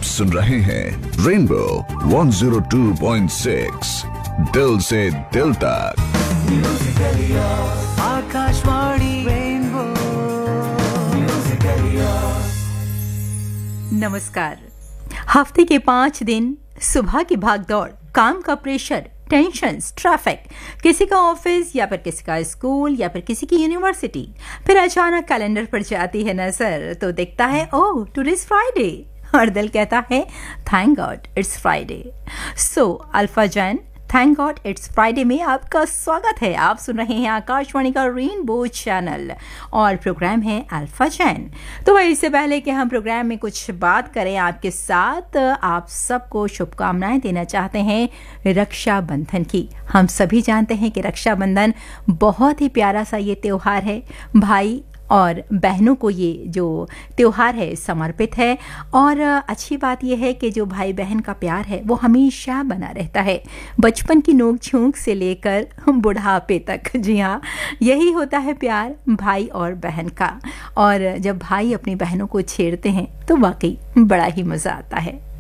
सुन रहे हैं रेनबो 102.6 दिल से दिल तक। आकाशवाणी रेनबो। नमस्कार। हफ्ते के 5 दिन, सुबह की भागदौड़, काम का प्रेशर, टेंशन, ट्रैफिक, किसी का ऑफिस या फिर किसी का स्कूल या फिर किसी की यूनिवर्सिटी, फिर अचानक कैलेंडर पर जाती है नजर तो दिखता है ओह टुडेज फ्राइडे, और दिल कहता है thank God it's Friday. So alpha Jain, thank God it's Friday में आपका स्वागत है। आप सुन रहे हैं आकाशवाणी का रेनबो चैनल और प्रोग्राम है अल्फा जैन। तो भाई, इससे पहले कि हम प्रोग्राम में कुछ बात करें आपके साथ, आप सबको शुभकामनाएं देना चाहते हैं रक्षाबंधन की। हम सभी जानते हैं कि रक्षाबंधन बहुत ही प्यारा सा ये त्योहार है। भाई और बहनों को ये जो त्योहार है समर्पित है, और अच्छी बात यह है कि जो भाई बहन का प्यार है वो हमेशा बना रहता है, बचपन की नोक झोंक से लेकर बुढ़ापे तक। जी हाँ, यही होता है प्यार भाई और बहन का। और जब भाई अपनी बहनों को छेड़ते हैं तो वाकई बड़ा ही मज़ा आता है।